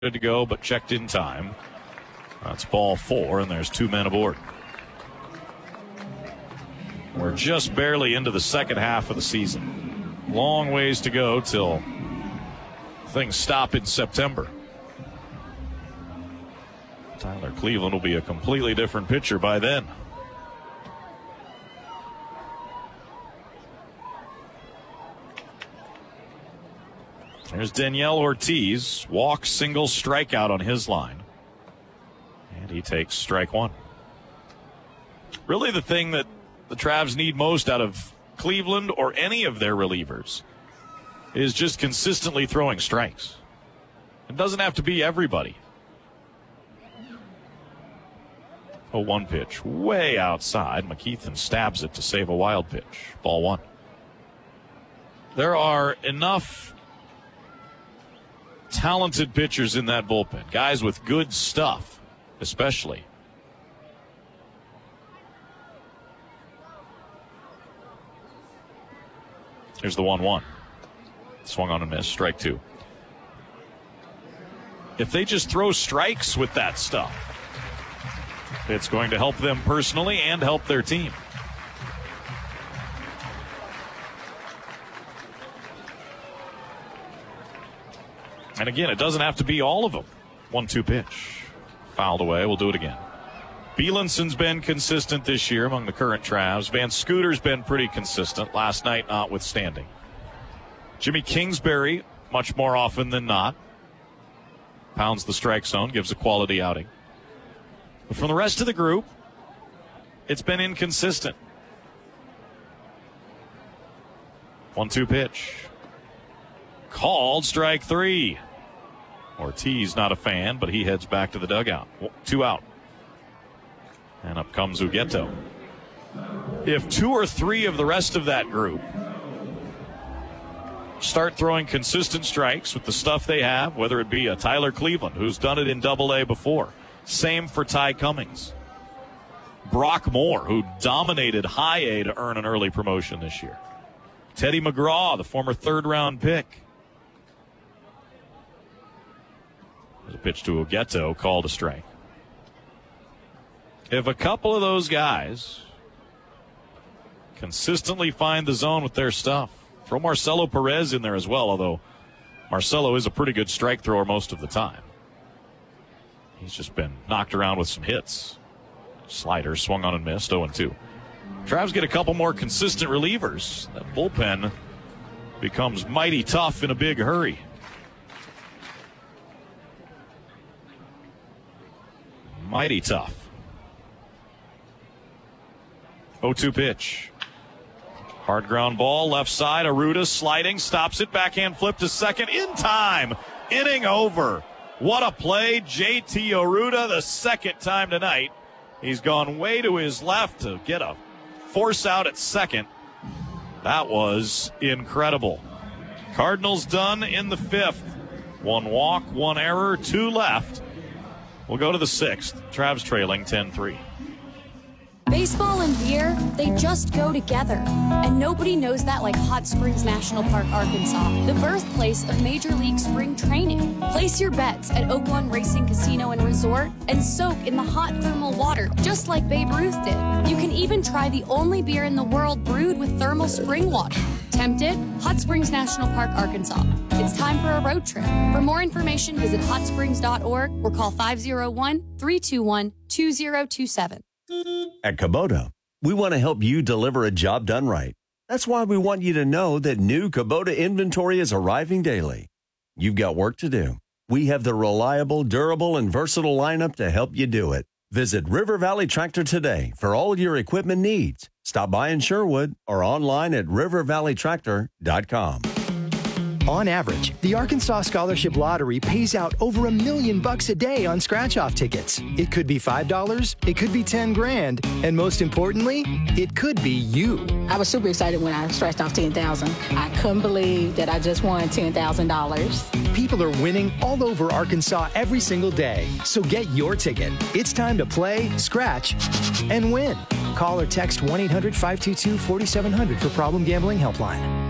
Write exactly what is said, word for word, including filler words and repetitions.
Good to go, but checked in time. That's ball four, and there's two men aboard. We're just barely into the second half of the season. Long ways to go till things stop in September. Tyler Cleveland will be a completely different pitcher by then. There's Daniel Ortiz. Walk, single, strikeout on his line. And he takes strike one. Really the thing that the Travs need most out of Cleveland or any of their relievers is just consistently throwing strikes. It doesn't have to be everybody. A one pitch way outside. McKeithen stabs it to save a wild pitch. Ball one. There are enough talented pitchers in that bullpen. Guys with good stuff, especially. Here's the one one. Swung on and missed. Strike two. If they just throw strikes with that stuff, it's going to help them personally and help their team. And again, it doesn't have to be all of them. one two pitch. Fouled away. We'll do it again. Bielenson's been consistent this year among the current Travs. Van Scooter's been pretty consistent, last night notwithstanding. Jimmy Kingsbury, much more often than not, pounds the strike zone, gives a quality outing. But from the rest of the group, it's been inconsistent. one two pitch. Called strike three. Ortiz not a fan, but he heads back to the dugout. Two out. And up comes Ugueto. If two or three of the rest of that group start throwing consistent strikes with the stuff they have, whether it be a Tyler Cleveland, who's done it in Double A before. Same for Ty Cummings. Brock Moore, who dominated High A to earn an early promotion this year. Teddy McGraw, the former third-round pick. There's a pitch to Ugueto, called a strike. If a couple of those guys consistently find the zone with their stuff, throw Marcelo Perez in there as well, although Marcelo is a pretty good strike thrower most of the time. He's just been knocked around with some hits. Slider swung on and missed, oh and two. Travs get a couple more consistent relievers. That bullpen becomes mighty tough in a big hurry. Mighty tough. oh two pitch. Hard ground ball, left side. Arruda sliding, stops it. Backhand flip to second in time. Inning over. What a play. J T Arruda, the second time tonight. He's gone way to his left to get a force out at second. That was incredible. Cardinals done in the fifth. One walk, one error, two left. We'll go to the sixth. Travs trailing ten three. Baseball and beer, they just go together. And nobody knows that like Hot Springs National Park, Arkansas, the birthplace of Major League Spring Training. Place your bets at Oak One Racing Casino and Resort and soak in the hot thermal water, just like Babe Ruth did. You can even try the only beer in the world brewed with thermal spring water. Tempted? Hot Springs National Park, Arkansas. It's time for a road trip. For more information, visit hot springs dot org or call five oh one, three two one, two oh two seven. At Kubota, we want to help you deliver a job done right. That's why we want you to know that new Kubota inventory is arriving daily. You've got work to do. We have the reliable, durable, and versatile lineup to help you do it. Visit River Valley Tractor today for all your equipment needs. Stop by in Sherwood or online at river valley tractor dot com. On average, the Arkansas Scholarship Lottery pays out over a million bucks a day on scratch-off tickets. It could be five dollars, it could be ten grand, and most importantly, it could be you. I was super excited when I scratched off ten thousand dollars. I couldn't believe that I just won ten thousand dollars. People are winning all over Arkansas every single day. So get your ticket. It's time to play, scratch, and win. Call or text one eight hundred, five two two, four seven zero zero for Problem Gambling Helpline.